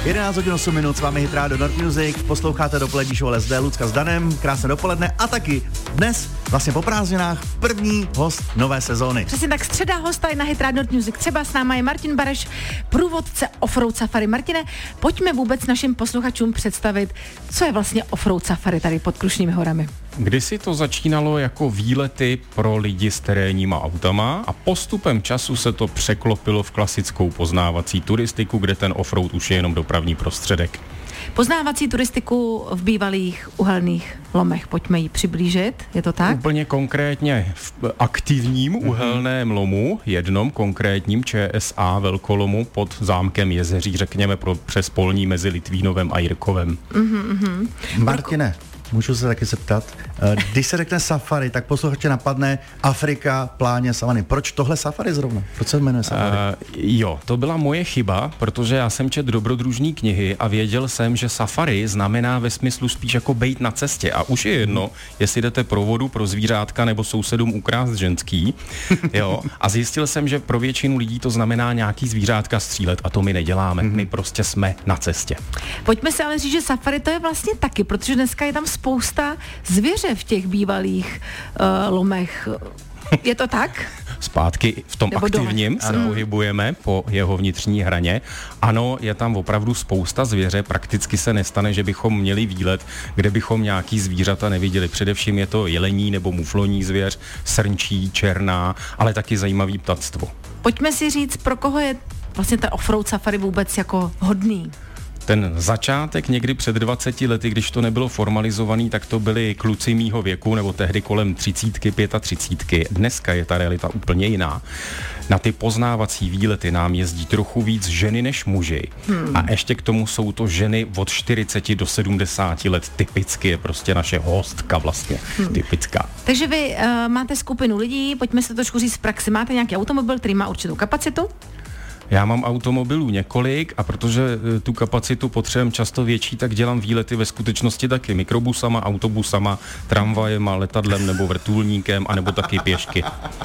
11 hodin 8 minut, s vámi Hit Radio Nord Music, posloucháte dopolední show LSD, Lucka s Danem, krásné dopoledne a taky dnes, vlastně po prázdninách, první host nové sezóny. Přesně tak, středa hosta je na Hit Radio Nord Music. Třeba s náma je Martin Bareš, průvodce Offroad Safari. Martine, pojďme vůbec našim posluchačům představit, co je vlastně Offroad Safari tady pod Krušnými horami. Kdysi to začínalo jako výlety pro lidi s terénníma autama a postupem času se to překlopilo v klasickou poznávací turistiku, kde ten offroad už je jenom dopravní prostředek. Poznávací turistiku v bývalých uhelných lomech, pojďme ji přiblížit, je to tak? Úplně konkrétně v aktivním uhelném lomu, jednom konkrétním ČSA velkolomu pod zámkem Jezeří, řekněme přes polní mezi Litvínovem a Jirkovem. Martine, můžu se taky zeptat, když se řekne safari, tak posluchače napadne Afrika, pláně, savany. Proč tohle safari zrovna? Proč se jmenuje safari? Jo, to byla moje chyba, protože já jsem četl dobrodružní knihy a věděl jsem, že safari znamená ve smyslu spíš jako bejt na cestě. A už je jedno, jestli jdete pro vodu, pro zvířátka nebo sousedům ukrást ženský. Jo, a zjistil jsem, že pro většinu lidí to znamená nějaký zvířátka střílet a to my neděláme. My prostě jsme na cestě. Pojďme si ale říct, že safari to je vlastně taky, protože dneska je tam spousta zvěře v těch bývalých lomech. Je to tak? Zpátky v tom aktivním se pohybujeme po jeho vnitřní hraně. Ano, je tam opravdu spousta zvěře, prakticky se nestane, že bychom měli výlet, kde bychom nějaký zvířata neviděli. Především je to jelení nebo muflonní zvěř, srnčí, černá, ale taky zajímavý ptactvo. Pojďme si říct, pro koho je vlastně ten offroad safari vůbec jako hodný? Ten začátek někdy před 20 lety, když to nebylo formalizovaný, tak to byli kluci mýho věku, nebo tehdy kolem 30, 35. Dneska je ta realita úplně jiná. Na ty poznávací výlety nám jezdí trochu víc ženy než muži. A ještě k tomu jsou to ženy od 40 do 70 let. Typicky je prostě naše hostka vlastně. Typická. Takže vy máte skupinu lidí, pojďme se to trošku říct v praxi. Máte nějaký automobil, který má určitou kapacitu? Já mám automobilů několik a protože tu kapacitu potřebujeme často větší, tak dělám výlety ve skutečnosti taky mikrobusama, autobusama, tramvajema, letadlem nebo vrtulníkem, anebo taky pěšky.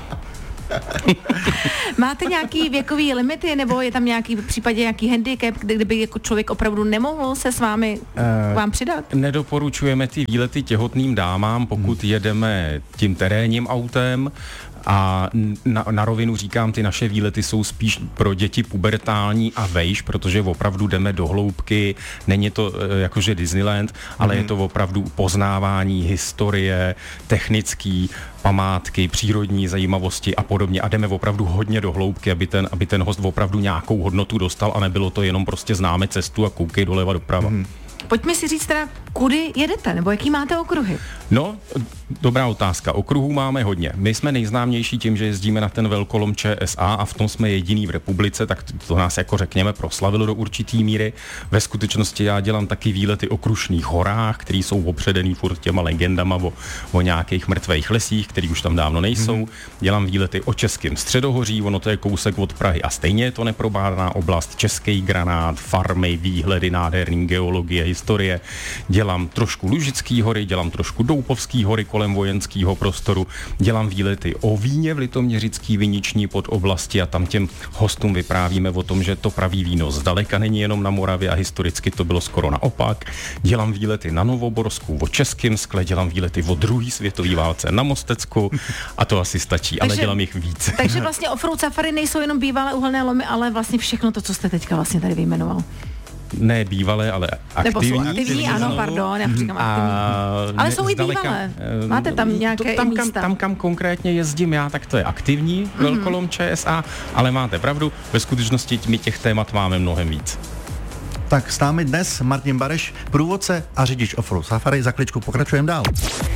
Máte nějaký věkový limity, nebo je tam nějaký v případě nějaký handicap, kdyby jako člověk opravdu nemohl se s vámi vám přidat? Nedoporučujeme ty výlety těhotným dámám, pokud jedeme tím terénním autem. A na rovinu říkám, ty naše výlety jsou spíš pro děti pubertální a vejš, protože opravdu jdeme do hloubky, není to jakože Disneyland, ale je to opravdu poznávání historie, technický, památky, přírodní zajímavosti a podobně a jdeme opravdu hodně do hloubky, aby ten host opravdu nějakou hodnotu dostal a nebylo to jenom prostě známe cestu a koukej doleva doprava. Pojďme si říct teda, kudy jedete, nebo jaký máte okruhy? No, dobrá otázka. Okruhů máme hodně. My jsme nejznámější tím, že jezdíme na ten velkolom ČSA a v tom jsme jediný v republice, tak to nás jako řekněme proslavilo do určitý míry. Ve skutečnosti já dělám taky výlety o Krušných horách, které jsou opředený furt těma legendama o nějakých mrtvých lesích, který už tam dávno nejsou. Dělám výlety o Českém středohoří, ono to je kousek od Prahy a stejně je to neprobádaná oblast, Český granát, farmy, výhledy, nádherný geologie, historie. Dělám trošku Lužický hory, dělám trošku Doupovský hory kolem vojenského prostoru, dělám výlety o víně v Litoměřický viniční podoblasti a tam těm hostům vyprávíme o tom, že to pravý víno zdaleka není jenom na Moravě a historicky to bylo skoro naopak. Dělám výlety na Novoborsku, o Českém skle, dělám výlety o druhé světové válce na Mostecku a to asi stačí, ale dělám jich víc. Takže vlastně offroad safari nejsou jenom bývalé uhelné lomy, ale vlastně všechno to, co jste teďka vlastně tady vyjmenoval. Ne bývalé, ale aktivní. Nebo jsou aktivní, ano, pardon, já říkám aktivní. Ale jsou i bývalé. Máte tam nějaké místa? Tam, kam konkrétně jezdím já, tak to je aktivní velkolom ČSA, ale máte pravdu, ve skutečnosti my těch témat máme mnohem víc. Tak s námi dnes Martin Bareš, průvodce a řidič Offroad Safari. Za kličku pokračujeme dál.